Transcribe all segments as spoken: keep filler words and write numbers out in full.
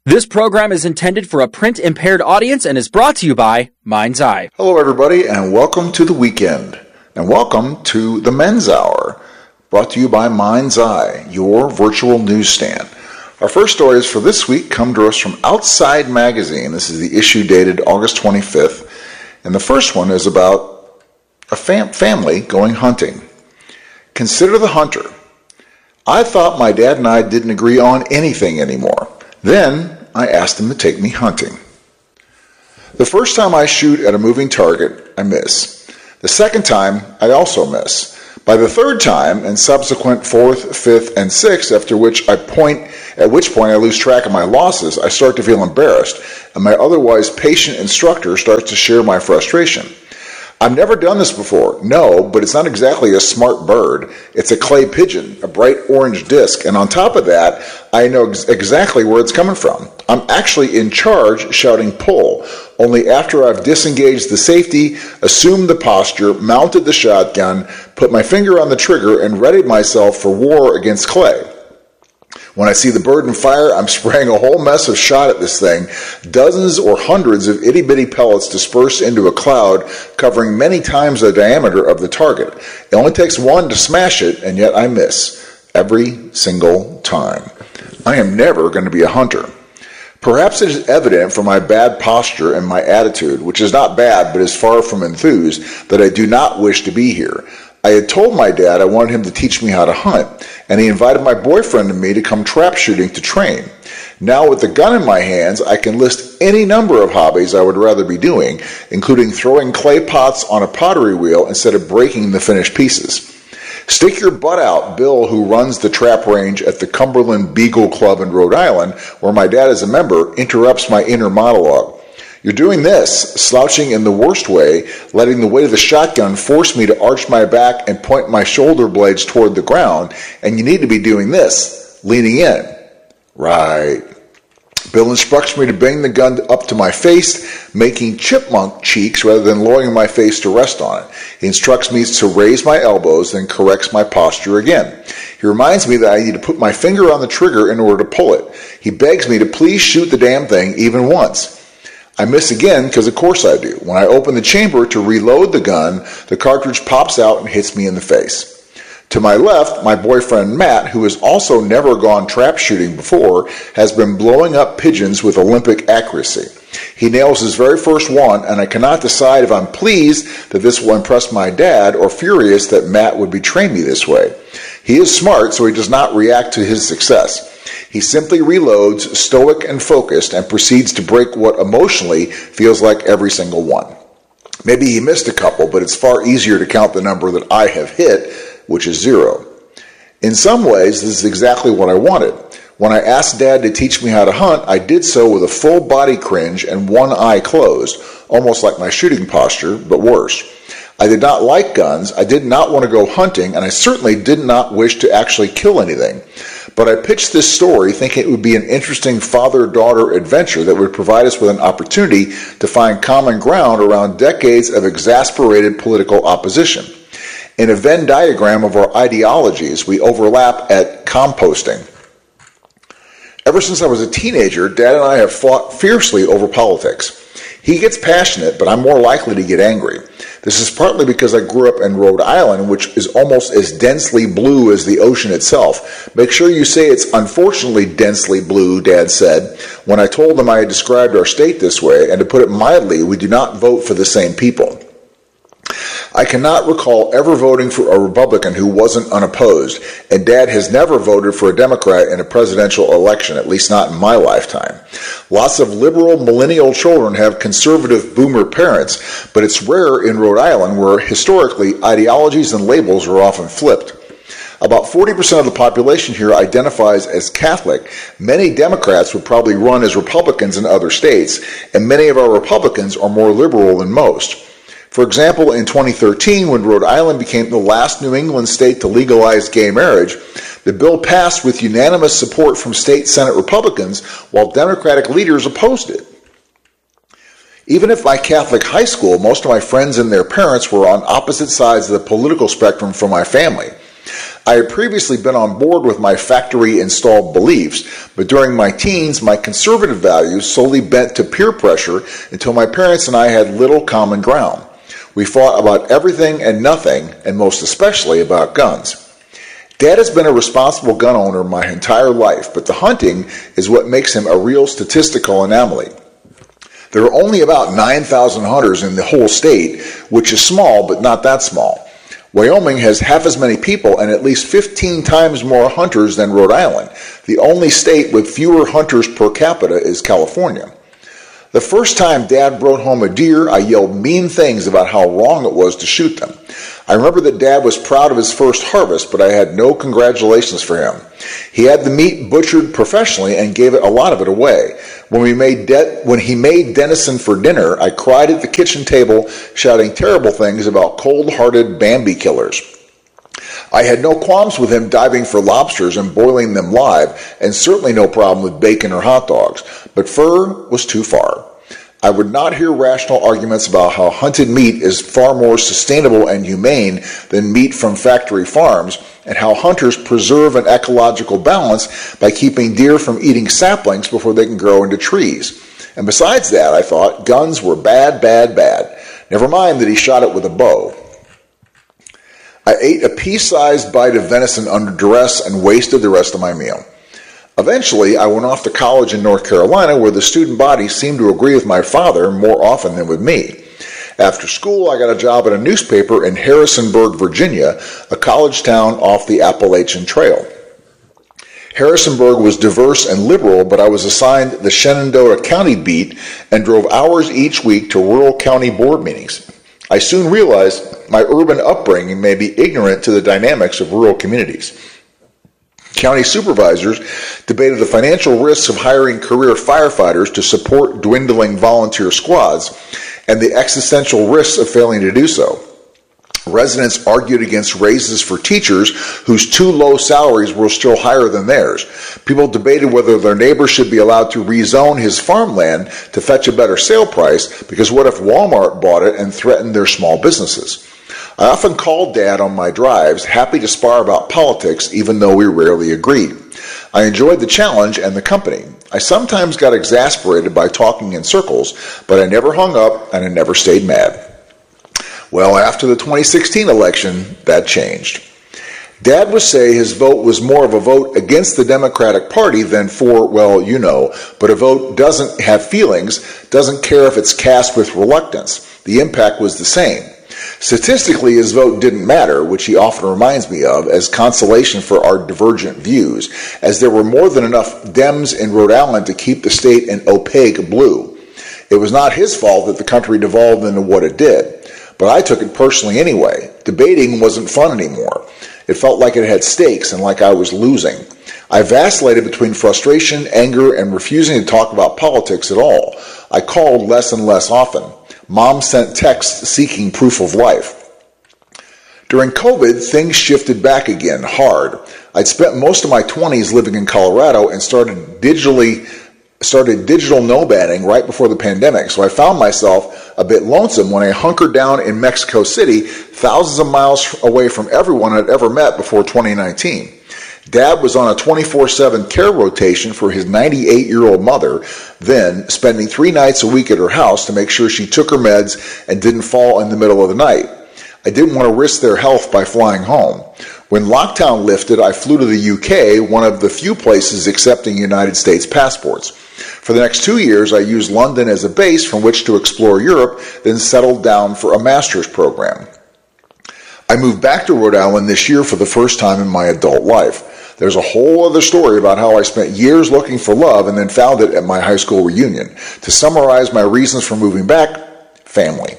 This program is intended for a print-impaired audience and is brought to you by Mind's Eye. Hello, everybody, and welcome to the weekend. And welcome to the Men's Hour, brought to you by Mind's Eye, your virtual newsstand. Our first stories for this week come to us from Outside Magazine. This is the issue dated August twenty-fifth. And the first one is about a fam- family going hunting. Consider the hunter. I thought my dad and I didn't agree on anything anymore. Then I asked him to take me hunting. The first time I shoot at a moving target, I miss. The second time, I also miss. By the third time, and subsequent fourth, fifth, and sixth, after which I point, at which point I lose track of my losses, I start to feel embarrassed, and my otherwise patient instructor starts to share my frustration. I've never done this before, no, but it's not exactly a smart bird. It's a clay pigeon, a bright orange disc, and on top of that, I know ex- exactly where it's coming from. I'm actually in charge shouting pull, only after I've disengaged the safety, assumed the posture, mounted the shotgun, put my finger on the trigger, and readied myself for war against clay. When I see the bird and fire, I'm spraying a whole mess of shot at this thing. Dozens or hundreds of itty-bitty pellets disperse into a cloud, covering many times the diameter of the target. It only takes one to smash it, and yet I miss. Every single time. I am never going to be a hunter. Perhaps it is evident from my bad posture and my attitude, which is not bad but is far from enthused, that I do not wish to be here. I had told my dad I wanted him to teach me how to hunt, and he invited my boyfriend and me to come trap shooting to train. Now with the gun in my hands, I can list any number of hobbies I would rather be doing, including throwing clay pots on a pottery wheel instead of breaking the finished pieces. Stick your butt out, Bill, who runs the trap range at the Cumberland Beagle Club in Rhode Island, where my dad is a member, interrupts my inner monologue. You're doing this, slouching in the worst way, letting the weight of the shotgun force me to arch my back and point my shoulder blades toward the ground, and you need to be doing this, leaning in. Right. Bill instructs me to bring the gun up to my face, making chipmunk cheeks rather than lowering my face to rest on it. He instructs me to raise my elbows, then corrects my posture again. He reminds me that I need to put my finger on the trigger in order to pull it. He begs me to please shoot the damn thing even once. I miss again because of course I do. When I open the chamber to reload the gun, the cartridge pops out and hits me in the face. To my left, my boyfriend Matt, who has also never gone trap shooting before, has been blowing up pigeons with Olympic accuracy. He nails his very first one, and I cannot decide if I'm pleased that this will impress my dad or furious that Matt would betray me this way. He is smart, so he does not react to his success. He simply reloads, stoic and focused, and proceeds to break what emotionally feels like every single one. Maybe he missed a couple, but it's far easier to count the number that I have hit, which is zero. In some ways, this is exactly what I wanted. When I asked Dad to teach me how to hunt, I did so with a full body cringe and one eye closed, almost like my shooting posture, but worse. I did not like guns, I did not want to go hunting, and I certainly did not wish to actually kill anything. But I pitched this story thinking it would be an interesting father-daughter adventure that would provide us with an opportunity to find common ground around decades of exasperated political opposition. In a Venn diagram of our ideologies, we overlap at composting. Ever since I was a teenager, Dad and I have fought fiercely over politics. He gets passionate, but I'm more likely to get angry. This is partly because I grew up in Rhode Island, which is almost as densely blue as the ocean itself. Make sure you say it's unfortunately densely blue, Dad said, when I told him I had described our state this way, and to put it mildly, we do not vote for the same people. I cannot recall ever voting for a Republican who wasn't unopposed, and Dad has never voted for a Democrat in a presidential election, at least not in my lifetime. Lots of liberal millennial children have conservative boomer parents, but it's rare in Rhode Island where historically ideologies and labels are often flipped. About forty percent of the population here identifies as Catholic. Many Democrats would probably run as Republicans in other states, and many of our Republicans are more liberal than most. For example, in twenty thirteen, when Rhode Island became the last New England state to legalize gay marriage, the bill passed with unanimous support from state Senate Republicans, while Democratic leaders opposed it. Even at my Catholic high school, most of my friends and their parents were on opposite sides of the political spectrum from my family. I had previously been on board with my factory-installed beliefs, but during my teens, my conservative values slowly bent to peer pressure until my parents and I had little common ground. We fought about everything and nothing, and most especially about guns. Dad has been a responsible gun owner my entire life, but the hunting is what makes him a real statistical anomaly. There are only about nine thousand hunters in the whole state, which is small, but not that small. Wyoming has half as many people and at least fifteen times more hunters than Rhode Island. The only state with fewer hunters per capita is California. The first time Dad brought home a deer, I yelled mean things about how wrong it was to shoot them. I remember that Dad was proud of his first harvest, but I had no congratulations for him. He had the meat butchered professionally and gave it a lot of it away. When we made de- when he made venison for dinner, I cried at the kitchen table, shouting terrible things about cold-hearted Bambi killers. I had no qualms with him diving for lobsters and boiling them live, and certainly no problem with bacon or hot dogs, but fur was too far. I would not hear rational arguments about how hunted meat is far more sustainable and humane than meat from factory farms, and how hunters preserve an ecological balance by keeping deer from eating saplings before they can grow into trees. And besides that, I thought, guns were bad, bad, bad. Never mind that he shot it with a bow. I ate a pea-sized bite of venison under duress and wasted the rest of my meal. Eventually, I went off to college in North Carolina, where the student body seemed to agree with my father more often than with me. After school, I got a job at a newspaper in Harrisonburg, Virginia, a college town off the Appalachian Trail. Harrisonburg was diverse and liberal, but I was assigned the Shenandoah County beat and drove hours each week to rural county board meetings. I soon realized my urban upbringing may be ignorant to the dynamics of rural communities. County supervisors debated the financial risks of hiring career firefighters to support dwindling volunteer squads and the existential risks of failing to do so. Residents argued against raises for teachers whose too low salaries were still higher than theirs. People debated whether their neighbor should be allowed to rezone his farmland to fetch a better sale price, because what if Walmart bought it and threatened their small businesses? I often called Dad on my drives, happy to spar about politics, even though we rarely agreed. I enjoyed the challenge and the company. I sometimes got exasperated by talking in circles, but I never hung up and I never stayed mad. Well, after the twenty sixteen election, that changed. Dad would say his vote was more of a vote against the Democratic Party than for, well, you know, but a vote doesn't have feelings, doesn't care if it's cast with reluctance. The impact was the same. Statistically, his vote didn't matter, which he often reminds me of as consolation for our divergent views, as there were more than enough Dems in Rhode Island to keep the state an opaque blue. It was not his fault that the country devolved into what it did, but I took it personally anyway. Debating wasn't fun anymore. It felt like it had stakes and like I was losing. I vacillated between frustration, anger, and refusing to talk about politics at all. I called less and less often. Mom sent texts seeking proof of life. During COVID, things shifted back again, hard. I'd spent most of my twenties living in Colorado and started digitally started digital nomading right before the pandemic, so I found myself a bit lonesome when I hunkered down in Mexico City, thousands of miles away from everyone I'd ever met before twenty nineteen. Dad was on a twenty-four seven care rotation for his ninety-eight-year-old mother, then spending three nights a week at her house to make sure she took her meds and didn't fall in the middle of the night. I didn't want to risk their health by flying home. When lockdown lifted, I flew to the U K, one of the few places accepting United States passports. For the next two years, I used London as a base from which to explore Europe, then settled down for a master's program. I moved back to Rhode Island this year for the first time in my adult life. There's a whole other story about how I spent years looking for love and then found it at my high school reunion. To summarize my reasons for moving back, family.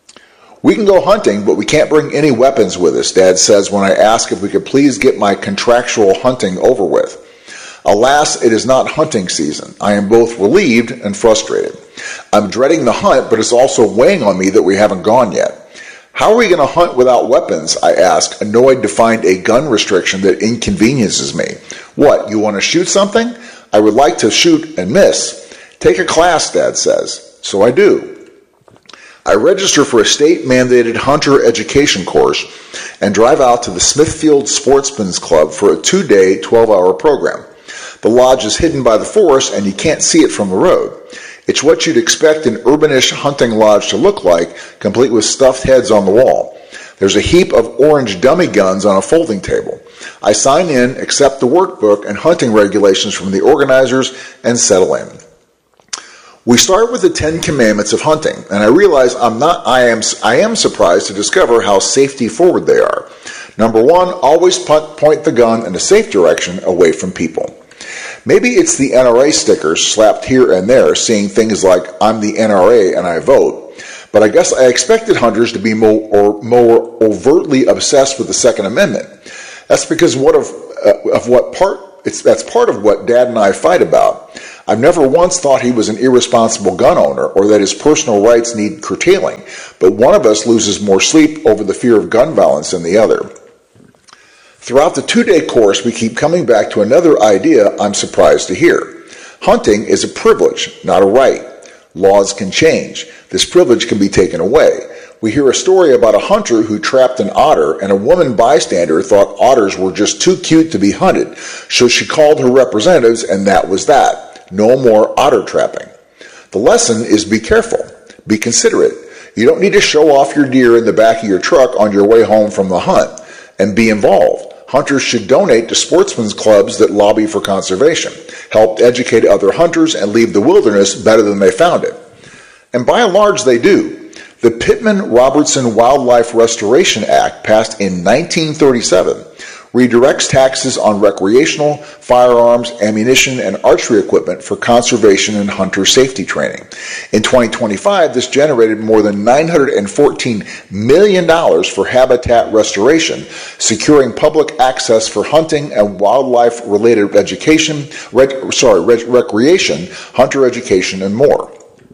We can go hunting, but we can't bring any weapons with us, Dad says when I ask if we could please get my contractual hunting over with. Alas, it is not hunting season. I am both relieved and frustrated. I'm dreading the hunt, but it's also weighing on me that we haven't gone yet. How are we going to hunt without weapons, I ask, annoyed to find a gun restriction that inconveniences me. What, you want to shoot something? I would like to shoot and miss. Take a class, Dad says. So I do. I register for a state-mandated hunter education course and drive out to the Smithfield Sportsman's Club for a two-day, twelve-hour program. The lodge is hidden by the forest and you can't see it from the road. It's what you'd expect an urbanish hunting lodge to look like, complete with stuffed heads on the wall. There's a heap of orange dummy guns on a folding table. I sign in, accept the workbook and hunting regulations from the organizers, and settle in. We start with the Ten Commandments of hunting, and I realize I'm not, I am, I am surprised to discover how safety forward they are. Number one, always point the gun in a safe direction away from people. Maybe it's the N R A stickers slapped here and there, seeing things like, I'm the N R A and I vote. But I guess I expected hunters to be more, or more overtly obsessed with the Second Amendment. That's because what of, uh, of what part, it's, that's part of what Dad and I fight about. I've never once thought he was an irresponsible gun owner or that his personal rights need curtailing, but one of us loses more sleep over the fear of gun violence than the other. Throughout the two-day course, we keep coming back to another idea I'm surprised to hear. Hunting is a privilege, not a right. Laws can change. This privilege can be taken away. We hear a story about a hunter who trapped an otter, and a woman bystander thought otters were just too cute to be hunted, so she called her representatives, and that was that. No more otter trapping. The lesson is be careful. Be considerate. You don't need to show off your deer in the back of your truck on your way home from the hunt. And be involved. Hunters should donate to sportsmen's clubs that lobby for conservation, help educate other hunters, and leave the wilderness better than they found it. And by and large, they do. The Pittman-Robertson Wildlife Restoration Act, passed in nineteen thirty-seven, redirects taxes on recreational, firearms, ammunition, and archery equipment for conservation and hunter safety training. In twenty twenty-five, this generated more than nine hundred fourteen million dollars for habitat restoration, securing public access for hunting and wildlife-related education, rec- sorry, rec- recreation, hunter education, and more.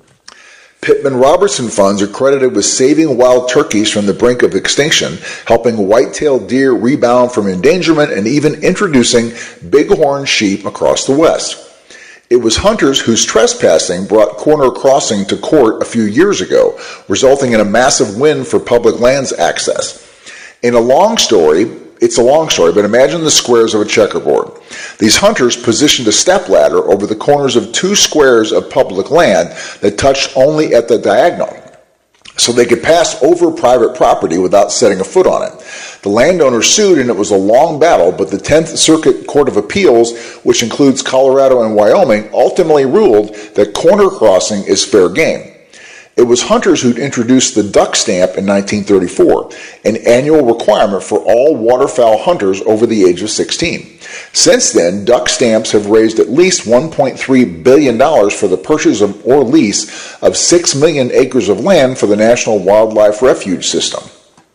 Pittman-Robertson funds are credited with saving wild turkeys from the brink of extinction, helping white-tailed deer rebound from endangerment, and even introducing bighorn sheep across the West. It was hunters whose trespassing brought Corner Crossing to court a few years ago, resulting in a massive win for public lands access. In a long story, It's a long story, but imagine the squares of a checkerboard. These hunters positioned a stepladder over the corners of two squares of public land that touched only at the diagonal, so they could pass over private property without setting a foot on it. The landowner sued, and it was a long battle, but the tenth Circuit Court of Appeals, which includes Colorado and Wyoming, ultimately ruled that corner crossing is fair game. It was hunters who'd introduced the duck stamp in nineteen thirty-four, an annual requirement for all waterfowl hunters over the age of sixteen. Since then, duck stamps have raised at least one point three billion dollars for the purchase of, or lease of six million acres of land for the National Wildlife Refuge System.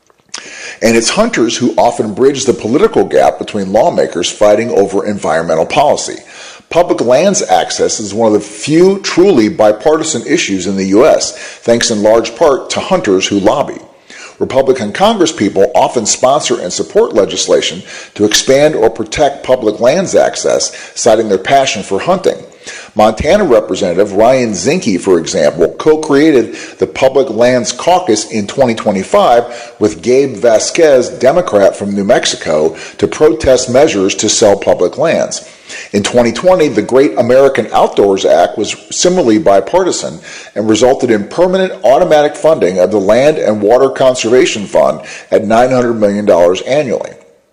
And it's hunters who often bridge the political gap between lawmakers fighting over environmental policy. Public lands access is one of the few truly bipartisan issues in the U S, thanks in large part to hunters who lobby. Republican congresspeople often sponsor and support legislation to expand or protect public lands access, citing their passion for hunting. Montana Representative Ryan Zinke, for example, co-created the Public Lands Caucus in twenty twenty-five with Gabe Vasquez, Democrat from New Mexico, to protest measures to sell public lands. In twenty twenty, the Great American Outdoors Act was similarly bipartisan and resulted in permanent automatic funding of the Land and Water Conservation Fund at nine hundred million dollars annually.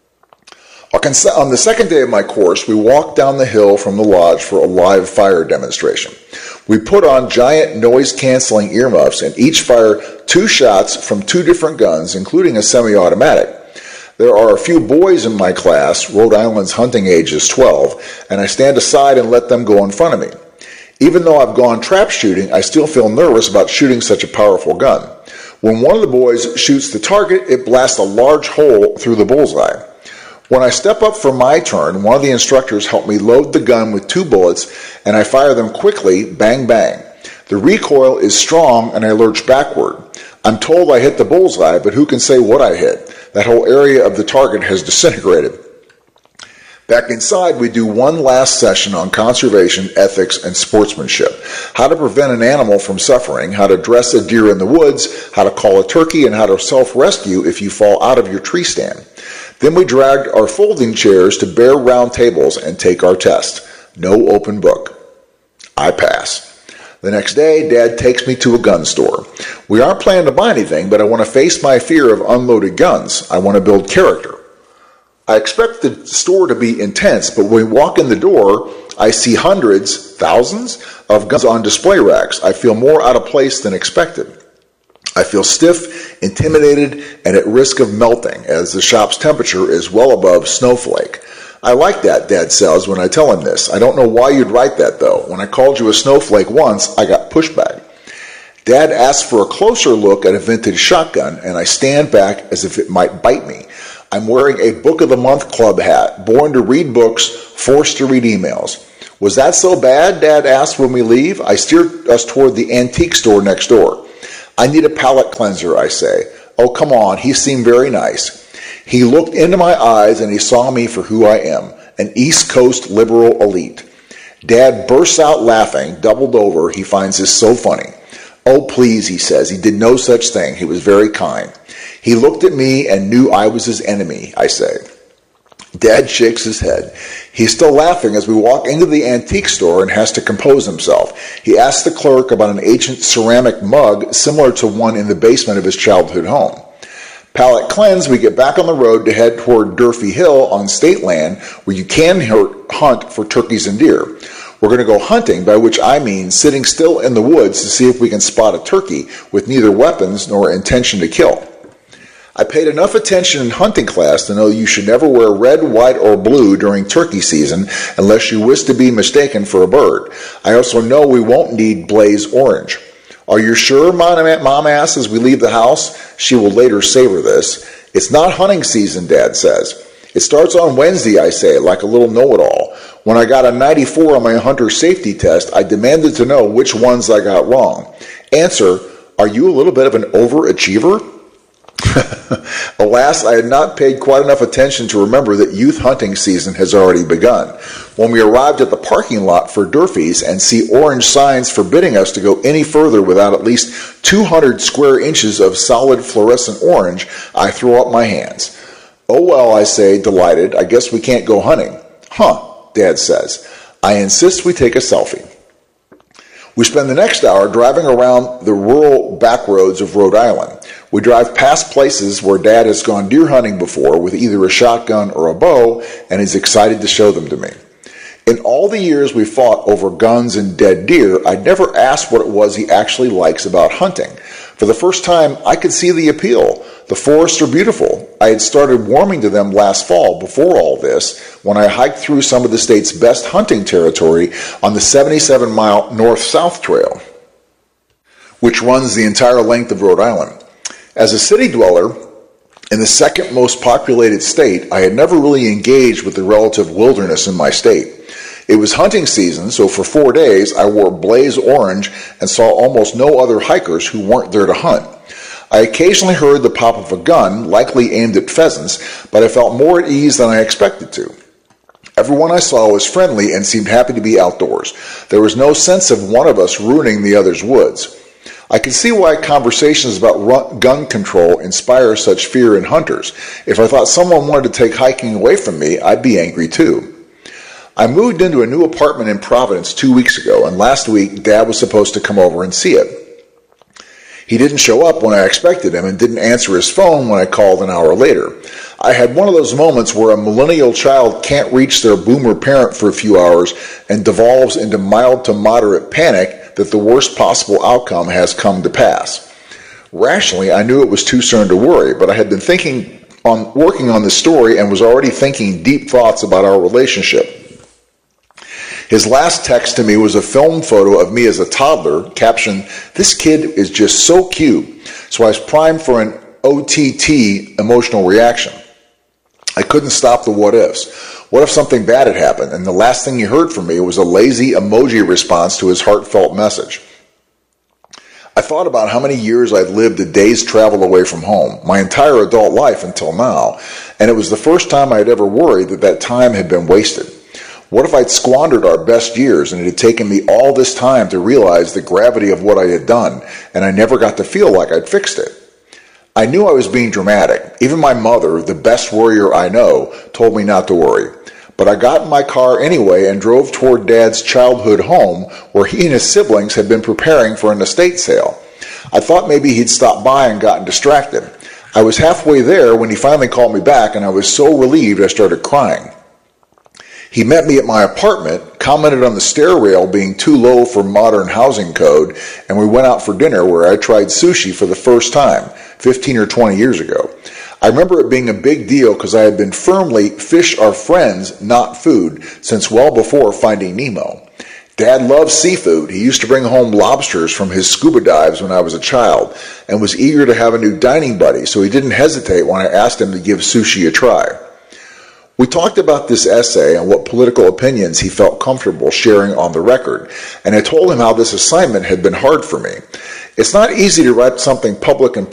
On the second day of my course, we walked down the hill from the lodge for a live fire demonstration. We put on giant noise-canceling earmuffs and each fire two shots from two different guns, including a semi-automatic. There are a few boys in my class, Rhode Island's hunting age is twelve, and I stand aside and let them go in front of me. Even though I've gone trap shooting, I still feel nervous about shooting such a powerful gun. When one of the boys shoots the target, it blasts a large hole through the bullseye. When I step up for my turn, one of the instructors helped me load the gun with two bullets, and I fire them quickly, bang, bang. The recoil is strong, and I lurch backward. I'm told I hit the bullseye, but who can say what I hit? That whole area of the target has disintegrated. Back inside, we do one last session on conservation, ethics, and sportsmanship. How to prevent an animal from suffering, how to dress a deer in the woods, how to call a turkey, and how to self-rescue if you fall out of your tree stand. Then we dragged our folding chairs to bare round tables and take our test. No open book. I pass. The next day, Dad takes me to a gun store. We aren't planning to buy anything, but I want to face my fear of unloaded guns. I want to build character. I expect the store to be intense, but when we walk in the door, I see hundreds, thousands of guns on display racks. I feel more out of place than expected. I feel stiff, intimidated, and at risk of melting, as the shop's temperature is well above snowflake. I like that, Dad says when I tell him this. I don't know why you'd write that, though. When I called you a snowflake once, I got pushback. Dad asks for a closer look at a vintage shotgun, and I stand back as if it might bite me. I'm wearing a Book of the Month Club hat, born to read books, forced to read emails. Was that so bad? Dad asked when we leave. I steered us toward the antique store next door. I need a palate cleanser, I say. Oh, come on, he seemed very nice. He looked into my eyes and he saw me for who I am, an East Coast liberal elite. Dad bursts out laughing, doubled over. He finds this so funny. Oh, please, he says. He did no such thing. He was very kind. He looked at me and knew I was his enemy, I say. Dad shakes his head. He's still laughing as we walk into the antique store and has to compose himself. He asks the clerk about an ancient ceramic mug similar to one in the basement of his childhood home. Palate cleansed, we get back on the road to head toward Durfee Hill on state land where you can hunt for turkeys and deer. We're going to go hunting, by which I mean sitting still in the woods to see if we can spot a turkey with neither weapons nor intention to kill. I paid enough attention in hunting class to know you should never wear red, white, or blue during turkey season unless you wish to be mistaken for a bird. I also know we won't need blaze orange. Are you sure, Mom asks as we leave the house? She will later savor this. It's not hunting season, Dad says. It starts on Wednesday, I say, like a little know-it-all. When I got a ninety-four on my hunter safety test, I demanded to know which ones I got wrong. Answer, are you a little bit of an overachiever? Alas, I had not paid quite enough attention to remember that youth hunting season has already begun. When we arrived at the parking lot for Durfee's and see orange signs forbidding us to go any further without at least two hundred square inches of solid fluorescent orange, I throw up my hands. Oh well, I say, delighted, I guess we can't go hunting. Huh, Dad says. I insist we take a selfie. We spend the next hour driving around the rural back roads of Rhode Island. We drive past places where Dad has gone deer hunting before with either a shotgun or a bow, and is excited to show them to me. In all the years we fought over guns and dead deer, I'd never asked what it was he actually likes about hunting. For the first time, I could see the appeal. The forests are beautiful. I had started warming to them last fall before all this, when I hiked through some of the state's best hunting territory on the seventy-seven mile north-south trail, which runs the entire length of Rhode Island. As a city dweller in the second most populated state, I had never really engaged with the relative wilderness in my state. It was hunting season, so for four days I wore blaze orange and saw almost no other hikers who weren't there to hunt. I occasionally heard the pop of a gun, likely aimed at pheasants, but I felt more at ease than I expected to. Everyone I saw was friendly and seemed happy to be outdoors. There was no sense of one of us ruining the other's woods. I can see why conversations about gun control inspire such fear in hunters. If I thought someone wanted to take hiking away from me, I'd be angry too. I moved into a new apartment in Providence two weeks ago, and last week Dad was supposed to come over and see it. He didn't show up when I expected him and didn't answer his phone when I called an hour later. I had one of those moments where a millennial child can't reach their boomer parent for a few hours and devolves into mild to moderate panic that the worst possible outcome has come to pass. Rationally, I knew it was too soon to worry, but I had been thinking on working on this story and was already thinking deep thoughts about our relationship. His last text to me was a film photo of me as a toddler, captioned, "This kid is just so cute." So I was primed for an O T T emotional reaction. I couldn't stop the what ifs. What if something bad had happened, and the last thing he heard from me was a lazy emoji response to his heartfelt message? I thought about how many years I'd lived a day's travel away from home, my entire adult life until now, and it was the first time I had ever worried that that time had been wasted. What if I'd squandered our best years and it had taken me all this time to realize the gravity of what I had done, and I never got to feel like I'd fixed it? I knew I was being dramatic. Even my mother, the best worrier I know, told me not to worry. But I got in my car anyway and drove toward Dad's childhood home where he and his siblings had been preparing for an estate sale. I thought maybe he'd stopped by and gotten distracted. I was halfway there when he finally called me back, and I was so relieved I started crying. He met me at my apartment, commented on the stair rail being too low for modern housing code, and we went out for dinner where I tried sushi for the first time, fifteen or twenty years ago. I remember it being a big deal because I had been firmly fish are friends, not food, since well before Finding Nemo. Dad loved seafood. He used to bring home lobsters from his scuba dives when I was a child and was eager to have a new dining buddy, so he didn't hesitate when I asked him to give sushi a try. We talked about this essay and what political opinions he felt comfortable sharing on the record, and I told him how this assignment had been hard for me. It's not easy to write something public and